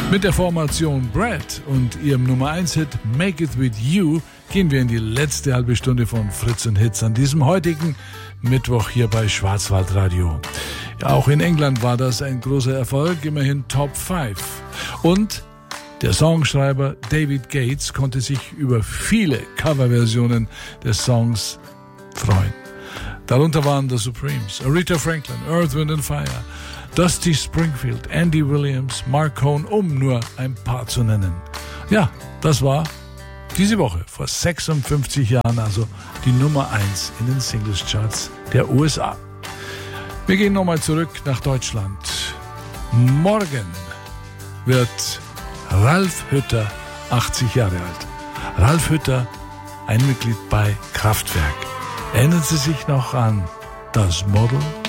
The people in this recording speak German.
Mit der Formation Brad und ihrem Nummer 1-Hit Make It With You gehen wir in die letzte halbe Stunde von Fritz und Hits an diesem heutigen Mittwoch hier bei Schwarzwaldradio. Ja, auch in England war das ein großer Erfolg, immerhin Top 5. Und der Songschreiber David Gates konnte sich über viele Coverversionen des Songs freuen. Darunter waren The Supremes, Aretha Franklin, Earth, Wind & Fire, Dusty Springfield, Andy Williams, Mark Cohn, um nur ein paar zu nennen. Ja, das war diese Woche vor 56 Jahren also die Nummer 1 in den Singles-Charts der USA. Wir gehen nochmal zurück nach Deutschland. Morgen wird Ralf Hütter 80 Jahre alt. Ralf Hütter, ein Mitglied bei Kraftwerk. Erinnern Sie sich noch an das Model?